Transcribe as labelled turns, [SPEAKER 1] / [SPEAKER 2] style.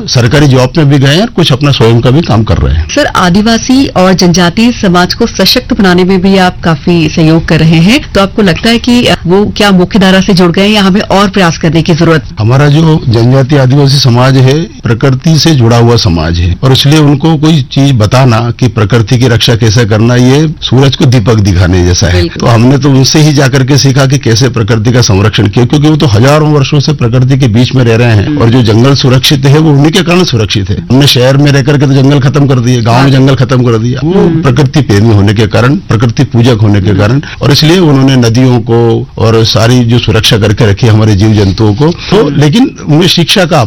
[SPEAKER 1] सरकारी जॉब में भी गए हैं, कुछ अपना स्वयं का भी काम कर रहे हैं।
[SPEAKER 2] सर, आदिवासी और जनजातीय समाज को सशक्त बनाने में भी आप काफी सहयोग कर रहे हैं, तो आपको लगता है कि वो क्या मुख्य धारा से जुड़ गए या हमें और प्रयास करने की जरूरत?
[SPEAKER 1] हमारा जो जनजातीय आदिवासी समाज है प्रकृति से जुड़ा हुआ समाज है, और इसलिए उनको कोई चीज बताना कि प्रकृति की रक्षा कैसे करना, ये सूरज को दीपक दिखाने जैसा है। तो हमने तो उनसे ही जाकर के सीखा कि कैसे प्रकृति का संरक्षण किया, क्योंकि वो तो हजारों वर्षों से प्रकृति के बीच में रह रहे हैं, और जो जंगल सुरक्षित है वो उन्हीं के कारण सुरक्षित है। हमने शहर में रह करके तो जंगल खत्म कर दिए, गांव में जंगल खत्म कर दिया, वो प्रकृति प्रेमी होने के कारण, प्रकृति पूजक होने के कारण, और इसलिए उन्होंने नदियों को और सारी जो सुरक्षा करके रखी हमारे जीव जंतुओं को। तो लेकिन उन्हें शिक्षा का